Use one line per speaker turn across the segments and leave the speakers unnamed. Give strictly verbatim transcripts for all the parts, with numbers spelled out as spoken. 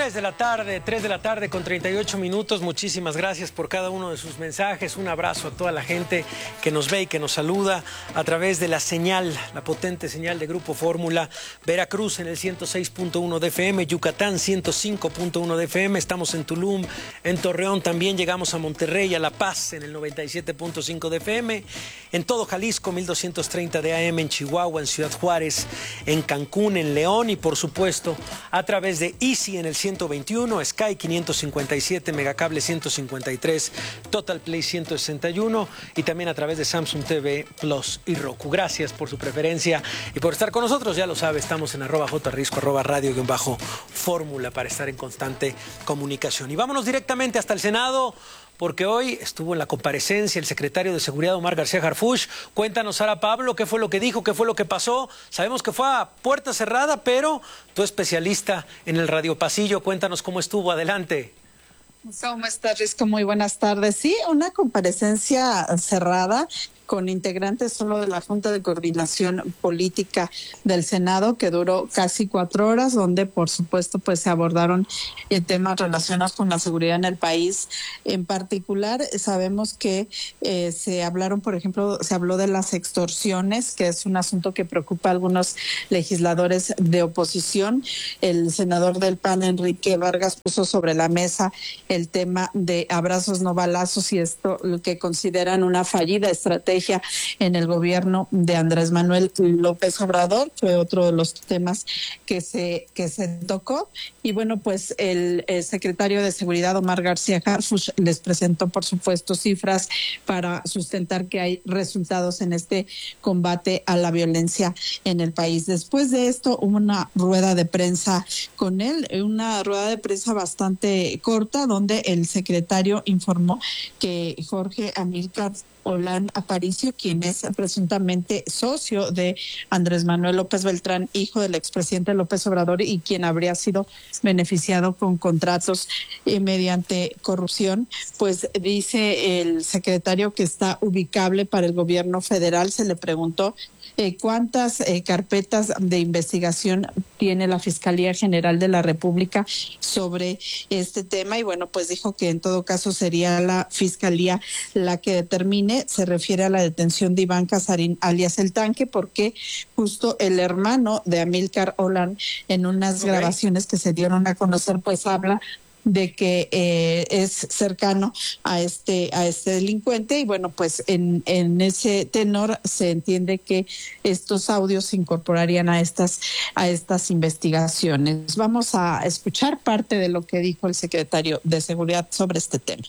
tres de la tarde, tres de la tarde con treinta y ocho minutos. Muchísimas gracias por cada uno de sus mensajes. Un abrazo a toda la gente que nos ve y que nos saluda a través de la señal, la potente señal de Grupo Fórmula. Veracruz en el ciento seis punto uno de F M, Yucatán ciento cinco punto uno de F M. Estamos en Tulum, en Torreón también. Llegamos a Monterrey, a La Paz en el noventa y siete punto cinco de F M. En todo Jalisco, mil doscientos treinta de A M. En Chihuahua, en Ciudad Juárez, en Cancún, en León y por supuesto a través de Easy en el ciento veintiuno, Sky quinientos cincuenta y siete, Megacable ciento cincuenta y tres, Total Play ciento sesenta y uno y también a través de Samsung T V Plus y Roku. Gracias por su preferencia y por estar con nosotros. Ya lo sabe, estamos en arroba jrisco, arroba radio guión bajo fórmula para estar en constante comunicación. Y vámonos directamente hasta el Senado, porque hoy estuvo en la comparecencia el secretario de Seguridad, Omar García Harfuch. Cuéntanos, Sara Pablo, qué fue lo que dijo, qué fue lo que pasó. Sabemos que fue a puerta cerrada, pero tú, especialista en el Radio Pasillo, cuéntanos cómo estuvo. Adelante.
¿Cómo estás, Risco? Muy buenas tardes. Sí, una comparecencia cerrada con integrantes solo de la Junta de Coordinación Política del Senado, que duró casi cuatro horas, donde por supuesto pues se abordaron temas relacionados con la seguridad en el país. En particular, sabemos que eh, se hablaron, por ejemplo, se habló de las extorsiones, que es un asunto que preocupa a algunos legisladores de oposición. El senador del P A N, Enrique Vargas, puso sobre la mesa el tema de abrazos no balazos y esto lo que consideran una fallida estrategia en el gobierno de Andrés Manuel López Obrador. Fue otro de los temas que se que se tocó. Y bueno, pues el, el secretario de Seguridad, Omar García Harfuch, les presentó, por supuesto, cifras para sustentar que hay resultados en este combate a la violencia en el país. Después de esto, hubo una rueda de prensa con él, una rueda de prensa bastante corta, donde el secretario informó que Jorge Amílcar Olán Aparicio, quien es presuntamente socio de Andrés Manuel López Beltrán, hijo del expresidente López Obrador, y quien habría sido beneficiado con contratos eh, mediante corrupción, pues dice el secretario que está ubicable para el gobierno federal. Se le preguntó Eh, ¿cuántas eh, carpetas de investigación tiene la Fiscalía General de la República sobre este tema? Y bueno, pues dijo que en todo caso sería la Fiscalía la que determine. Se refiere a la detención de Iván Casarín, alias El Tanque, porque justo el hermano de Amílcar Olán, en unas okay. grabaciones que se dieron a conocer, pues habla de que eh, es cercano a este a este delincuente. Y bueno, pues en, en ese tenor se entiende que estos audios se incorporarían a estas a estas investigaciones. Vamos a escuchar parte de lo que dijo el secretario de Seguridad sobre este tema.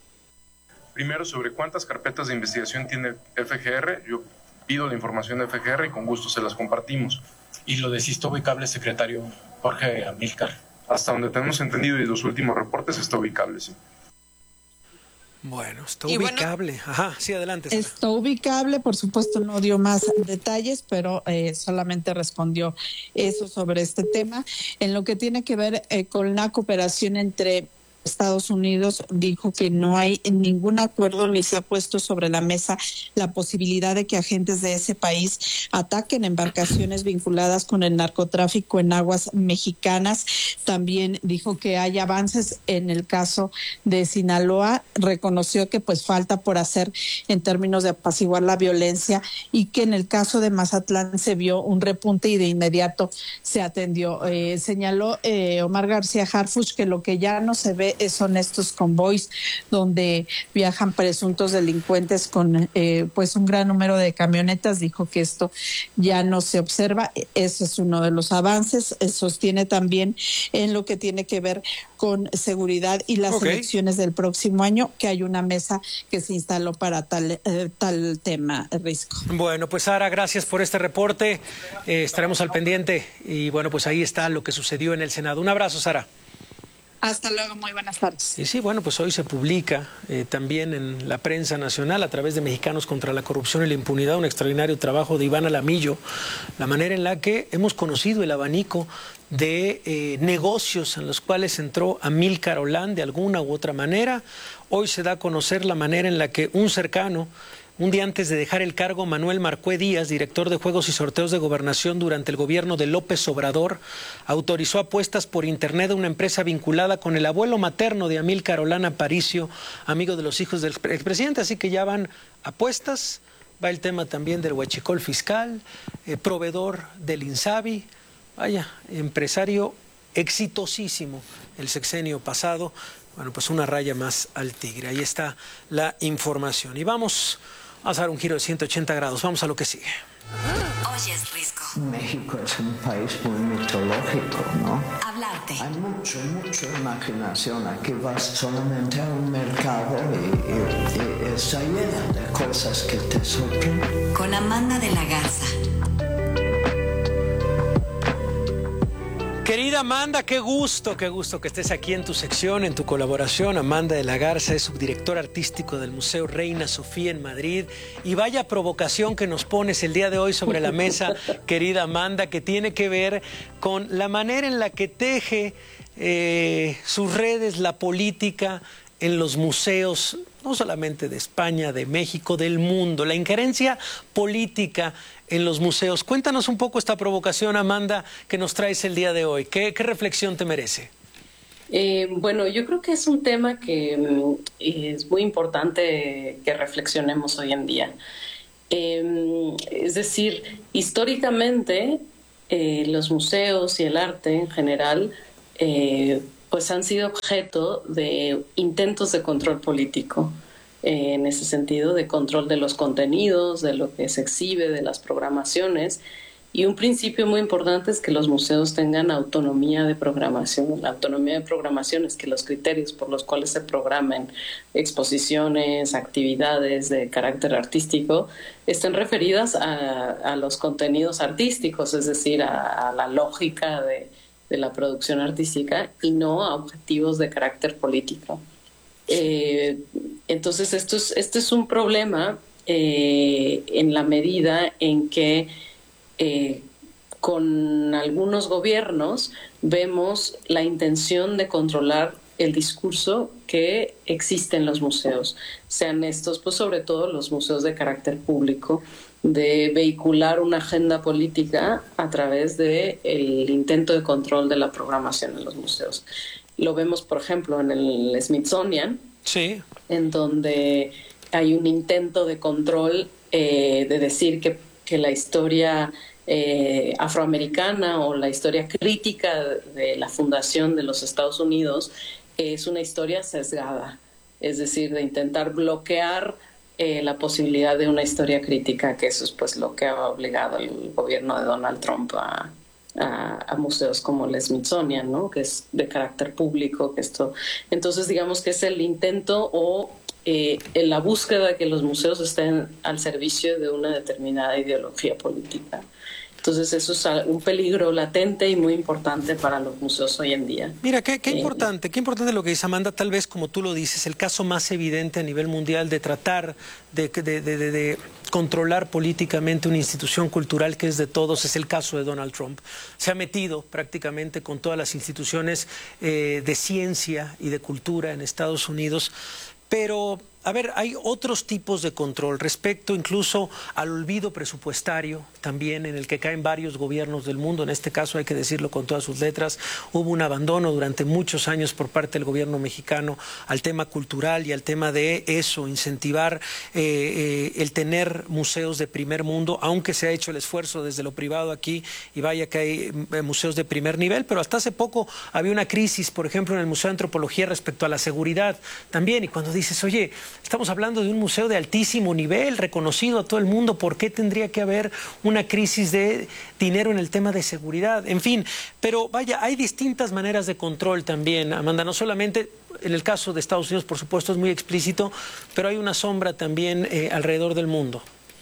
Primero, sobre cuántas carpetas de investigación tiene F G R. Yo pido la información de F G R y con gusto se las compartimos.
¿Y lo de si está ubicable, secretario Jorge Amílcar?
Hasta donde tenemos entendido y los últimos reportes está ubicable, sí.
Bueno, está y ubicable. Bueno, Ajá, sí, adelante. Sara.
Está ubicable, por supuesto no dio más detalles, pero eh, solamente respondió eso sobre este tema. En lo que tiene que ver eh, con la cooperación entre Estados Unidos, dijo que no hay ningún acuerdo ni se ha puesto sobre la mesa la posibilidad de que agentes de ese país ataquen embarcaciones vinculadas con el narcotráfico en aguas mexicanas. También dijo que hay avances en el caso de Sinaloa. Reconoció que pues falta por hacer en términos de apaciguar la violencia y que en el caso de Mazatlán se vio un repunte y de inmediato se atendió. Eh, señaló eh, Omar García Harfuch que lo que ya no se ve son estos convoys donde viajan presuntos delincuentes con eh, pues un gran número de camionetas. Dijo que esto ya no se observa. Ese es uno de los avances. Sostiene también en lo que tiene que ver con seguridad y las okay. elecciones del próximo año que hay una mesa que se instaló para tal eh, tal tema, Risco.
Bueno, pues Sara, gracias por este reporte. Eh, estaremos al pendiente y bueno, pues ahí está lo que sucedió en el Senado. Un abrazo, Sara.
Hasta luego, muy buenas tardes.
Y sí, bueno, pues hoy se publica eh, también en la prensa nacional a través de Mexicanos contra la Corrupción y la Impunidad un extraordinario trabajo de Iván Alamillo, la manera en la que hemos conocido el abanico de eh, negocios en los cuales entró Amílcar Olán de alguna u otra manera. Hoy se da a conocer la manera en la que un cercano Un día antes de dejar el cargo, Manuel Marcué Díaz, director de Juegos y Sorteos de Gobernación durante el gobierno de López Obrador, autorizó apuestas por internet a una empresa vinculada con el abuelo materno de Amílcar Olano Aparicio, amigo de los hijos del expresidente. Así que ya van apuestas, va el tema también del huachicol fiscal, eh, proveedor del INSABI, vaya, empresario exitosísimo el sexenio pasado. Bueno, pues una raya más al tigre. Ahí está la información. Y vamos, vamos a dar un giro de ciento ochenta grados. Vamos a lo que sigue.
Oyes, Risco.
México es un país muy mitológico, ¿no?
Hablarte.
Hay mucho, mucha imaginación. Aquí vas solamente a un mercado y, y, y está llena de cosas que te sorprenden.
Con Amanda de la Garza.
Querida Amanda, qué gusto, qué gusto que estés aquí en tu sección, en tu colaboración. Amanda de la Garza es subdirector artístico del Museo Reina Sofía en Madrid. Y vaya provocación que nos pones el día de hoy sobre la mesa, querida Amanda, que tiene que ver con la manera en la que teje eh, sus redes la política en los museos, no solamente de España, de México, del mundo, la injerencia política en los museos. Cuéntanos un poco esta provocación, Amanda, que nos traes el día de hoy. ¿Qué, qué reflexión te merece?
Eh, bueno, yo creo que es un tema que mm, es muy importante que reflexionemos hoy en día. Eh, es decir, históricamente eh, los museos y el arte en general eh, pues han sido objeto de intentos de control político, eh, en ese sentido, de control de los contenidos, de lo que se exhibe, de las programaciones. Y un principio muy importante es que los museos tengan autonomía de programación. La autonomía de programación es que los criterios por los cuales se programen exposiciones, actividades de carácter artístico, estén referidas a, a los contenidos artísticos, es decir, a, a la lógica de de la producción artística y no a objetivos de carácter político. Eh, entonces, esto es, este es un problema eh, en la medida en que eh, con algunos gobiernos vemos la intención de controlar el discurso que existe en los museos, sean estos, pues sobre todo los museos de carácter público, de vehicular una agenda política a través del intento de control de la programación en los museos. Lo vemos, por ejemplo, en el Smithsonian,
sí,
en donde hay un intento de control eh, de decir que, que la historia eh, afroamericana o la historia crítica de la fundación de los Estados Unidos es una historia sesgada, es decir, de intentar bloquear Eh, la posibilidad de una historia crítica, que eso es pues lo que ha obligado al gobierno de Donald Trump a, a, a museos como el Smithsonian, ¿no? Que es de carácter público, que esto, entonces digamos que es el intento o eh, en la búsqueda de que los museos estén al servicio de una determinada ideología política. Entonces eso es un peligro latente y muy importante para los museos hoy en día.
Mira, qué, qué
eh,
importante, qué importante lo que dice Amanda, tal vez como tú lo dices, el caso más evidente a nivel mundial de tratar de, de, de, de, de controlar políticamente una institución cultural que es de todos, es el caso de Donald Trump. Se ha metido prácticamente con todas las instituciones eh, de ciencia y de cultura en Estados Unidos, pero a ver, hay otros tipos de control respecto incluso al olvido presupuestario también en el que caen varios gobiernos del mundo. En este caso hay que decirlo con todas sus letras, hubo un abandono durante muchos años por parte del gobierno mexicano al tema cultural y al tema de eso, incentivar eh, eh, el tener museos de primer mundo, aunque se ha hecho el esfuerzo desde lo privado aquí y vaya que hay eh, museos de primer nivel, pero hasta hace poco había una crisis, por ejemplo, en el Museo de Antropología respecto a la seguridad también, y cuando dices, oye, estamos hablando de un museo de altísimo nivel, reconocido a todo el mundo, ¿por qué tendría que haber una crisis de dinero en el tema de seguridad? En fin, pero vaya, hay distintas maneras de control también, Amanda, no solamente en el caso de Estados Unidos, por supuesto, es muy explícito, pero hay una sombra también eh, alrededor del mundo.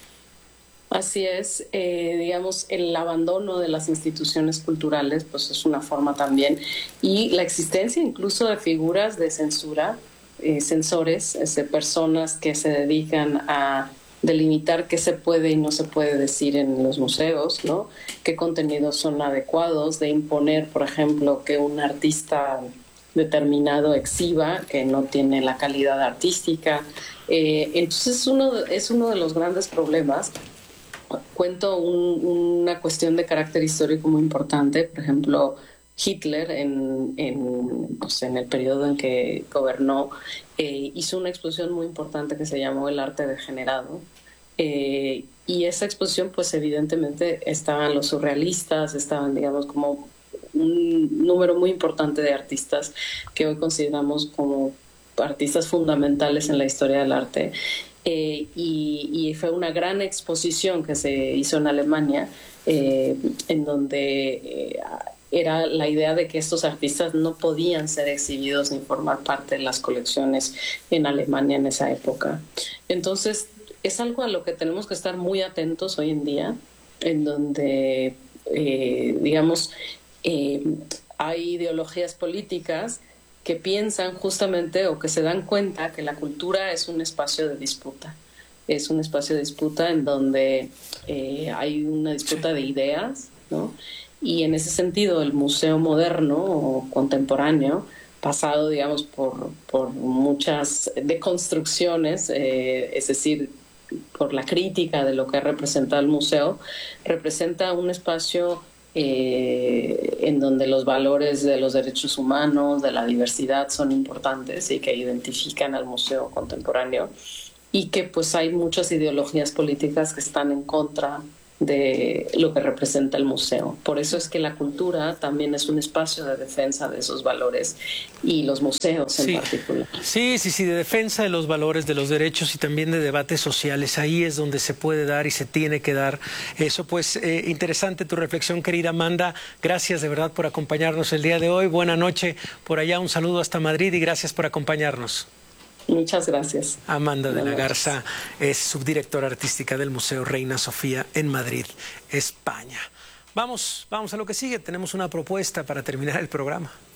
Así es, eh, digamos, el abandono de las instituciones culturales, pues es una forma también, y la existencia incluso de figuras de censura, Eh, censores, eh, personas que se dedican a delimitar qué se puede y no se puede decir en los museos, ¿no? Qué contenidos son adecuados, de imponer, por ejemplo, que un artista determinado exhiba, que no tiene la calidad artística. Eh, entonces uno, es uno de los grandes problemas. Cuento un, una cuestión de carácter histórico muy importante. Por ejemplo, Hitler en, en, pues en el periodo en que gobernó eh, hizo una exposición muy importante que se llamó El arte degenerado. Eh, y esa exposición, pues evidentemente estaban los surrealistas, estaban, digamos, como un número muy importante de artistas que hoy consideramos como artistas fundamentales en la historia del arte. Eh, y, y fue una gran exposición que se hizo en Alemania, eh, en donde eh, era la idea de que estos artistas no podían ser exhibidos ni formar parte de las colecciones en Alemania en esa época. Entonces, es algo a lo que tenemos que estar muy atentos hoy en día, en donde, eh, digamos, eh, hay ideologías políticas que piensan justamente o que se dan cuenta que la cultura es un espacio de disputa. Es un espacio de disputa en donde eh, hay una disputa de ideas, ¿no? Y en ese sentido el museo moderno o contemporáneo, pasado, digamos, por, por muchas deconstrucciones, eh, es decir, por la crítica de lo que representa el museo, representa un espacio eh, en donde los valores de los derechos humanos, de la diversidad son importantes y que identifican al museo contemporáneo, y que pues hay muchas ideologías políticas que están en contra de lo que representa el museo. Por eso es que la cultura también es un espacio de defensa de esos valores, y los museos en
sí.
particular.
Sí, sí, sí, de defensa de los valores, de los derechos y también de debates sociales. Ahí es donde se puede dar y se tiene que dar eso. Pues eh, interesante tu reflexión, querida Amanda. Gracias de verdad por acompañarnos el día de hoy. Buena noche por allá, un saludo hasta Madrid y gracias por acompañarnos.
Muchas gracias.
Amanda de la Garza es subdirectora artística del Museo Reina Sofía en Madrid, España. Vamos, vamos a lo que sigue. Tenemos una propuesta para terminar el programa.